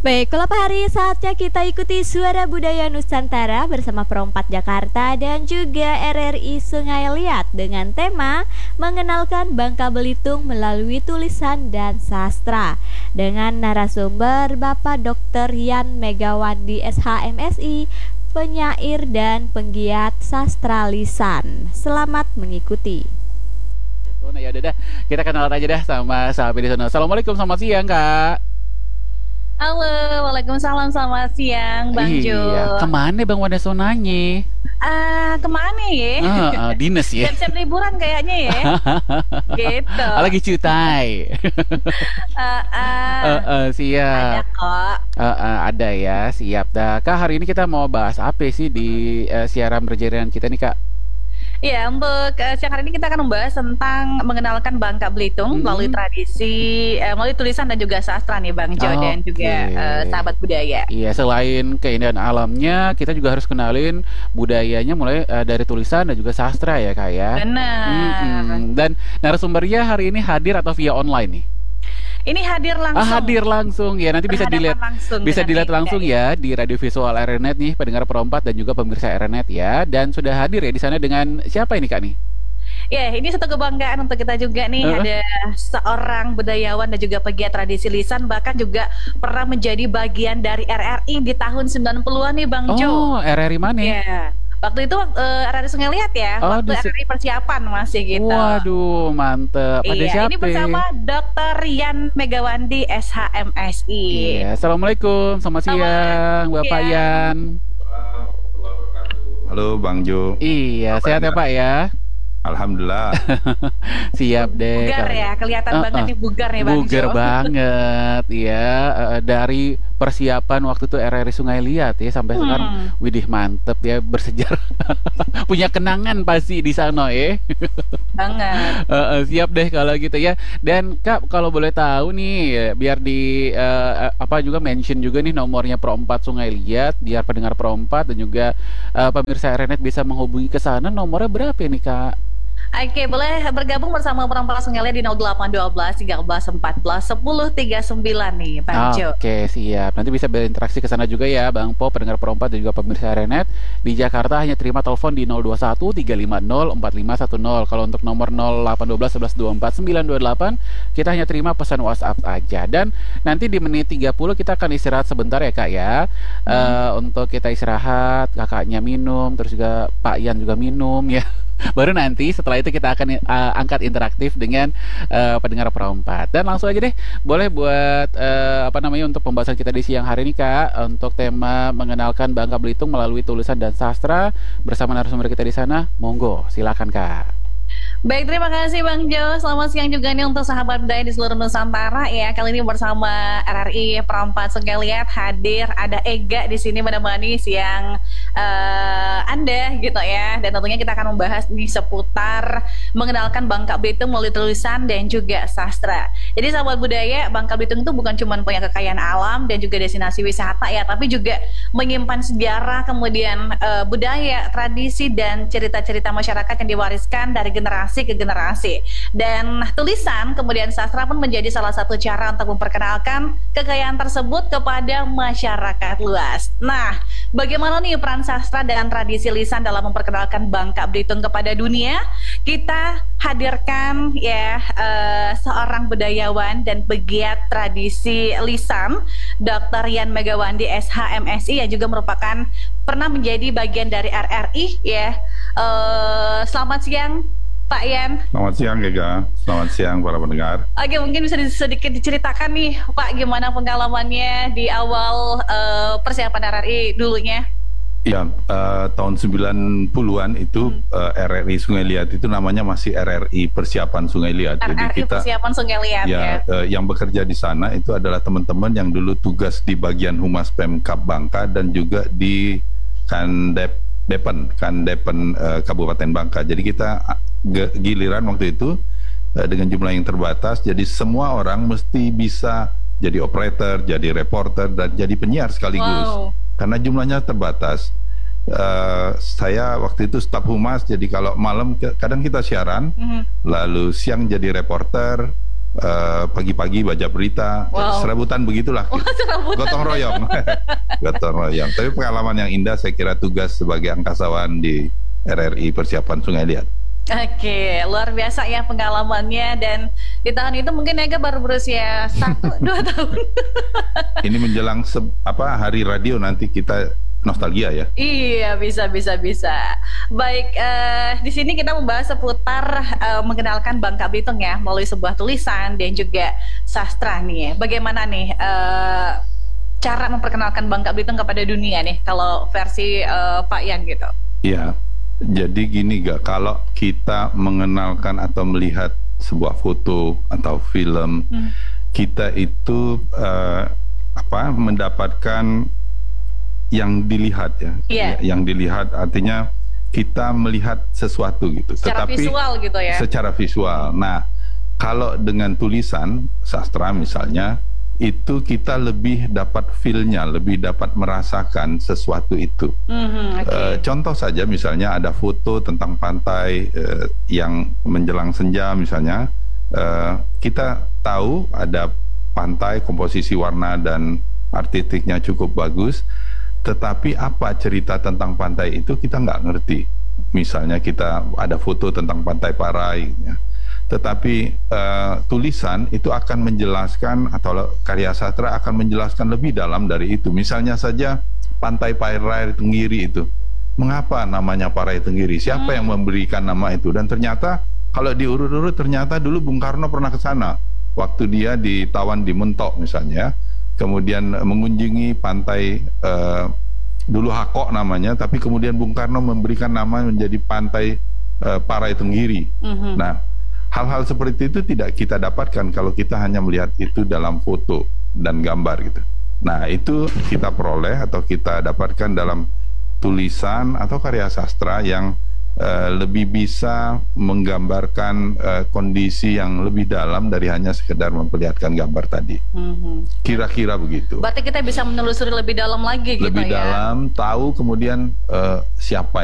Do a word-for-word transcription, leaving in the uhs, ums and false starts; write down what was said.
Baik, kalau Pak Hari saatnya kita ikuti Suara Budaya Nusantara bersama Perompat Jakarta dan juga R R I Sungai Liat dengan tema mengenalkan Bangka Belitung melalui tulisan dan sastra dengan narasumber Bapak Doktor Yan Megawandi S H M S I, penyair dan penggiat sastra lisan. Selamat mengikuti. Nah, ya udah dah, kita kenalan aja dah sama sahabat di sana. Assalamualaikum, selamat siang Kak. Halo, waalaikumsalam, selamat siang Bang Jo. Iya, kemana Bang Wadasonanya? Ah, kemana ya? Uh, uh, dinas ya. Siap-siap liburan kayaknya ya. Gitu. Lagi cutai. uh, uh, uh, uh, siap. Ada kok. Uh, uh, ada ya, siap dah. Kak, hari ini kita mau bahas apa sih di uh, siaran berjalan kita nih Kak? Ya, untuk uh, siang hari ini kita akan membahas tentang mengenalkan Bangka Belitung mm-hmm. melalui tradisi, uh, melalui tulisan dan juga sastra nih Bang Jo, okay. dan juga uh, sahabat budaya. Iya, selain keindahan alamnya, kita juga harus kenalin budayanya mulai uh, dari tulisan dan juga sastra ya Kak ya. Benar. Mm-hmm. Dan narasumbernya hari ini hadir atau via online nih? Ini hadir langsung. Ah, hadir langsung ya. Nanti bisa dilihat langsung bisa dilihat langsung ya di Radio Visual R R Net nih, pendengar Perompat dan juga pemirsa R R Net ya. Dan sudah hadir ya di sana dengan siapa ini Kak nih? Ya, ini satu kebanggaan untuk kita juga nih. Uh. Ada seorang budayawan dan juga pegiat tradisi lisan, bahkan juga pernah menjadi bagian dari R R I di tahun sembilan puluhan nih Bang oh, Jo. Oh, R R I mana? Ya. Waktu itu uh, R R I Sungai Liat ya, oh, waktu R R I persiapan masih gitu. Waduh, mantep. Ada iya, siapa? Ini bersama Doktor Yan Megawandi S H M S I. Iya, Assalamualaikum, selamat siang Bapak Yan. Halo Bang Jo. Iya, sehat ya Pak ya? Alhamdulillah. Siap deh. Bugar ya, kelihatan uh, banget uh, nih bugar nih Bang Jo. Bugar banget ya, uh, dari persiapan waktu itu R R I Sungai Liat ya sampai hmm. sekarang, widih mantep ya, bersejarah. Punya kenangan pasti di sana ya. Banget. uh, uh, siap deh kalau gitu ya. Dan Kak, kalau boleh tahu nih, biar di uh, apa juga mention juga nih nomornya Perompat Sungai Liat, biar pendengar Perompat dan juga uh, pemirsa R R Net bisa menghubungi ke sana. Nomornya berapa nih Kak? Oke, boleh bergabung bersama Perompat Sungai Liat di nol delapan satu dua tiga belas empat belas sepuluh tiga puluh sembilan nih Bang Jo. Oke, siap. Nanti bisa berinteraksi ke sana juga ya Bang Po, pendengar Perompat dan juga pemirsa R R Net. Di Jakarta hanya terima telepon di nol dua satu tiga lima nol empat lima satu nol. Kalau untuk nomor nol delapan satu dua sebelas dua puluh empat sembilan dua delapan, kita hanya terima pesan WhatsApp aja. Dan nanti di menit tiga puluh kita akan istirahat sebentar ya Kak ya. Hmm. Uh, untuk kita istirahat, kakaknya minum, terus juga Pak Yan juga minum ya. Baru nanti setelah itu kita akan uh, angkat interaktif dengan uh, pendengar Perompat. Dan langsung aja deh, boleh buat uh, apa namanya untuk pembahasan kita di siang hari ini Kak, untuk tema mengenalkan Bangka Belitung melalui tulisan dan sastra bersama narasumber kita di sana. Monggo, silakan Kak. Baik, terima kasih Bang Jo. Selamat siang juga nih untuk sahabat budaya di seluruh Nusantara ya. Kali ini bersama R R I Perompat Sungai Liat hadir, ada Ega di sini menemani siang uh, Anda gitu ya. Dan tentunya kita akan membahas nih seputar mengenalkan Bangka Belitung melalui tulisan dan juga sastra. Jadi sahabat budaya, Bangka Belitung itu bukan cuma punya kekayaan alam dan juga destinasi wisata ya, tapi juga menyimpan sejarah, kemudian uh, budaya, tradisi dan cerita-cerita masyarakat yang diwariskan dari generasi ke generasi. Dan tulisan kemudian sastra pun menjadi salah satu cara untuk memperkenalkan kekayaan tersebut kepada masyarakat luas. Nah, bagaimana nih peran sastra dan tradisi lisan dalam memperkenalkan Bangka Belitung kepada dunia? Kita hadirkan ya uh, seorang budayawan dan pegiat tradisi lisan, Doktor Yan Megawandi S H M S I, yang juga merupakan pernah menjadi bagian dari R R I ya. Uh, selamat siang Pak Yan. Selamat siang Gega, selamat siang para pendengar. Oke, mungkin bisa sedikit diceritakan nih Pak, gimana pengalamannya di awal uh, persiapan R R I dulunya? Ya, uh, tahun sembilan puluhan itu hmm. uh, R R I Sungai Liat itu namanya masih R R I Persiapan Sungai Liat. R R I Jadi kita Persiapan Sungai Liat ya. ya. Uh, yang bekerja di sana itu adalah teman-teman yang dulu tugas di bagian Humas Pemkab Bangka dan juga di Kandep Depen, Kandepen uh, Kabupaten Bangka. Jadi kita giliran waktu itu uh, dengan jumlah yang terbatas, jadi semua orang mesti bisa jadi operator, jadi reporter, dan jadi penyiar sekaligus. Wow. Karena jumlahnya terbatas. Uh, saya waktu itu staf humas, jadi kalau malam kadang kita siaran, mm-hmm. lalu siang jadi reporter, uh, pagi-pagi baca berita, Wow. serabutan begitulah. Wah, serabutan. Gotong royong, gotong royong. Tapi pengalaman yang indah saya kira tugas sebagai angkasawan di R R I Persiapan Sungai Liat. Oke, luar biasa ya pengalamannya, dan di tahun itu mungkin Ega baru berusia satu dua tahun. Ini menjelang se- apa hari radio nanti kita nostalgia ya. Iya, bisa bisa bisa. Baik, eh, di sini kita membahas seputar eh, mengenalkan Bangka Belitung ya melalui sebuah tulisan dan juga sastra nih. Bagaimana nih eh, cara memperkenalkan Bangka Belitung kepada dunia nih kalau versi eh, Pak Yan gitu? Iya. Jadi gini gak, kalau kita mengenalkan atau melihat sebuah foto atau film, hmm. kita itu uh, apa mendapatkan yang dilihat ya, yeah. yang dilihat artinya kita melihat sesuatu gitu. Secara Tetapi visual gitu ya. Secara visual. Nah, kalau dengan tulisan sastra misalnya, itu kita lebih dapat feel-nya, lebih dapat merasakan sesuatu itu. Mm-hmm, okay. uh, contoh saja misalnya ada foto tentang pantai uh, yang menjelang senja misalnya, uh, kita tahu ada pantai, komposisi warna dan artistiknya cukup bagus, tetapi apa cerita tentang pantai itu kita nggak ngerti. Misalnya kita ada foto tentang Pantai Parai ya. Tetapi uh, tulisan itu akan menjelaskan, atau karya sastra akan menjelaskan lebih dalam dari itu. Misalnya saja Pantai Parai Tenggiri itu, mengapa namanya Parai Tenggiri? Siapa hmm. yang memberikan nama itu? Dan ternyata kalau diurut-urut ternyata dulu Bung Karno pernah ke sana waktu dia ditawan di Mentok misalnya, kemudian mengunjungi pantai uh, dulu Hakok namanya, tapi kemudian Bung Karno memberikan nama menjadi Pantai uh, Parai Tenggiri. Hmm. Nah, hal-hal seperti itu tidak kita dapatkan kalau kita hanya melihat itu dalam foto dan gambar gitu. Nah, itu kita peroleh atau kita dapatkan dalam tulisan atau karya sastra yang uh, lebih bisa menggambarkan uh, kondisi yang lebih dalam dari hanya sekedar memperlihatkan gambar tadi. Mm-hmm. Kira-kira begitu. Berarti kita bisa menelusuri lebih dalam lagi gitu lebih ya. Lebih dalam, tahu kemudian uh, siapa